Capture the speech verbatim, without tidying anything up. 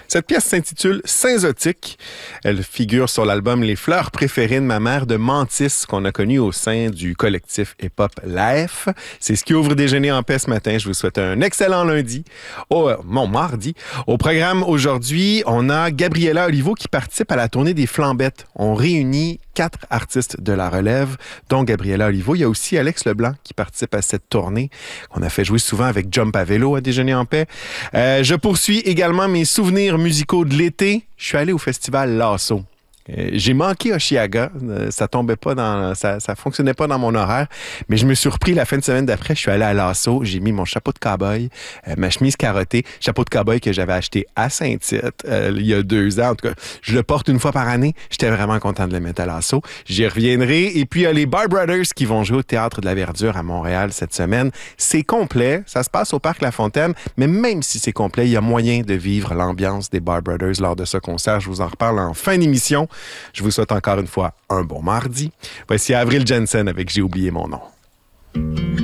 Cette pièce s'intitule Saint-Zotique. Elle figure sur l'album Les fleurs préférées de ma mère de Mantis, qu'on a connu au sein du collectif hip-hop L A F. C'est ce qui ouvre Déjeuner en paix ce matin. Je vous souhaite un excellent lundi. Oh, euh, mon mardi. Au programme aujourd'hui, on a Gabriela Olivo qui participe à la tournée des Flambettes. On réunit quatre artistes de la relève, dont Gabriela Olivo. Il y a aussi Alex Leblanc qui participe à cette tournée qu'on a fait jouer souvent avec Jump à vélo à Déjeuner en paix. Euh, je poursuis également mes souvenirs musicaux de l'été. Je suis allé au festival Lasso. Euh, j'ai manqué Oshiaga, euh, ça tombait pas dans, ça, ça fonctionnait pas dans mon horaire, mais je me suis repris la fin de semaine d'après. Je suis allé à Lasso, j'ai mis mon chapeau de cow-boy, euh, ma chemise carottée, chapeau de cow-boy que j'avais acheté à Saint-Tite euh, il y a deux ans. En tout cas, je le porte une fois par année. J'étais vraiment content de le mettre à Lasso. J'y reviendrai. Et puis il y a les Bar Brothers qui vont jouer au Théâtre de la Verdure à Montréal cette semaine. C'est complet, ça se passe au Parc La Fontaine, mais même si c'est complet, il y a moyen de vivre l'ambiance des Bar Brothers lors de ce concert. Je vous en reparle en fin d'émission. Je vous souhaite encore une fois un bon mardi. Voici Avril Jensen avec J'ai oublié mon nom.